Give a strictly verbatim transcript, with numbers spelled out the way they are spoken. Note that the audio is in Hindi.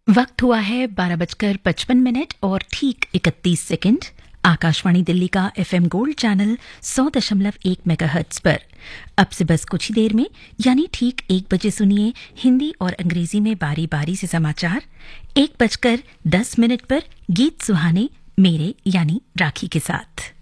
वक्त हुआ है बारह बजकर पचपन मिनट और ठीक इकतीस सेकंड। आकाशवाणी दिल्ली का एफएम गोल्ड चैनल सौ दशमलव एक मेगाहर्ट्ज पर अब से बस कुछ ही देर में यानी ठीक एक बजे सुनिए हिंदी और अंग्रेजी में बारी बारी से समाचार। एक बजकर दस मिनट पर गीत सुहाने मेरे यानी राखी के साथ।